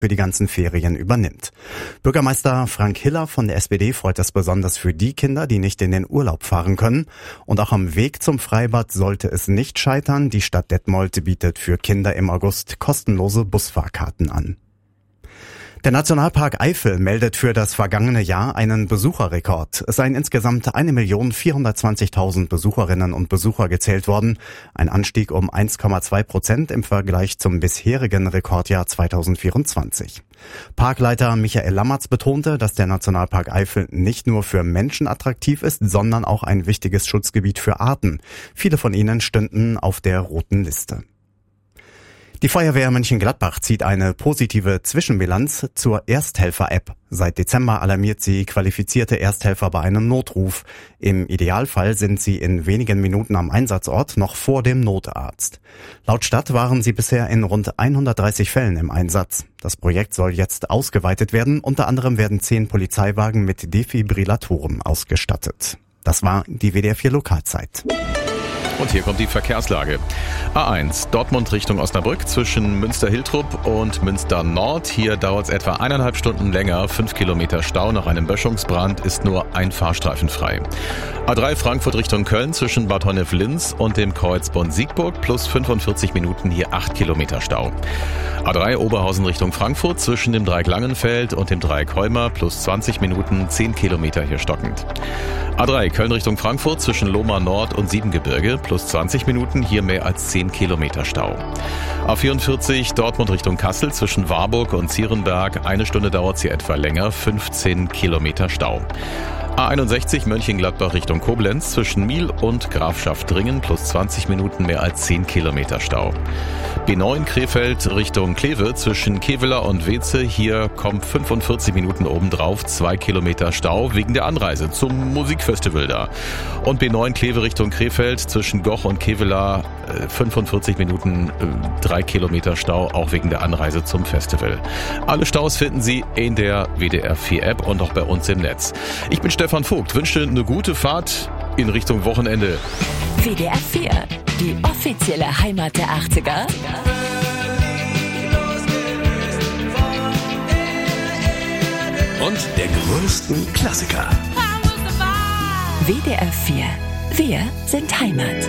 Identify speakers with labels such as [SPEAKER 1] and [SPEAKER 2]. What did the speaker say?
[SPEAKER 1] für die ganzen Ferien übernimmt. Bürgermeister Frank Hiller von der SPD freut es besonders für die Kinder, die nicht in den Urlaub fahren können. Und auch am Weg zum Freibad sollte es nicht scheitern. Die Stadt Detmold bietet für Kinder im August kostenlose Busfahrkarten an. Der Nationalpark Eifel meldet für das vergangene Jahr einen Besucherrekord. Es seien insgesamt 1.420.000 Besucherinnen und Besucher gezählt worden. Ein Anstieg um 1,2% im Vergleich zum bisherigen Rekordjahr 2024. Parkleiter Michael Lammertz betonte, dass der Nationalpark Eifel nicht nur für Menschen attraktiv ist, sondern auch ein wichtiges Schutzgebiet für Arten. Viele von ihnen stünden auf der roten Liste. Die Feuerwehr Mönchengladbach zieht eine positive Zwischenbilanz zur Ersthelfer-App. Seit Dezember alarmiert sie qualifizierte Ersthelfer bei einem Notruf. Im Idealfall sind sie in wenigen Minuten am Einsatzort, noch vor dem Notarzt. Laut Stadt waren sie bisher in rund 130 Fällen im Einsatz. Das Projekt soll jetzt ausgeweitet werden. Unter anderem werden 10 Polizeiwagen mit Defibrillatoren ausgestattet. Das war die WDR 4 Lokalzeit.
[SPEAKER 2] Und hier kommt die Verkehrslage. A1 Dortmund Richtung Osnabrück zwischen Münster-Hiltrup und Münster-Nord. Hier dauert es etwa 1,5 Stunden länger. 5 Kilometer Stau nach einem Böschungsbrand, ist nur ein Fahrstreifen frei. A3 Frankfurt Richtung Köln zwischen Bad Honnef-Linz und dem Kreuz Bonn-Siegburg plus 45 Minuten, hier 8 Kilometer Stau. A3 Oberhausen Richtung Frankfurt zwischen dem Dreieck Langenfeld und dem Dreieck Heuma plus 20 Minuten, 10 Kilometer hier stockend. A3 Köln Richtung Frankfurt zwischen Lohmar Nord und Siebengebirge plus 20 Minuten, hier mehr als 10 Kilometer Stau. A44 Dortmund Richtung Kassel zwischen Warburg und Zierenberg, 1 Stunde dauert es hier etwa länger, 15 Kilometer Stau. A61 Mönchengladbach Richtung Koblenz zwischen Miel und Grafschaft-Dringen plus 20 Minuten, mehr als 10 Kilometer Stau. B9 Krefeld Richtung Kleve zwischen Kevela und Weze, hier kommt 45 Minuten obendrauf, 2 Kilometer Stau wegen der Anreise zum Musikfestival da. Und B9 Kleve Richtung Krefeld zwischen Goch und Kevela 45 Minuten, 3 Kilometer Stau, auch wegen der Anreise zum Festival. Alle Staus finden Sie in der WDR 4 App und auch bei uns im Netz. Ich bin Stefan Vogt, wünsche eine gute Fahrt in Richtung Wochenende.
[SPEAKER 3] WDR 4, die offizielle Heimat der 80er.
[SPEAKER 4] Und der größten Klassiker.
[SPEAKER 3] WDR 4, wir sind Heimat.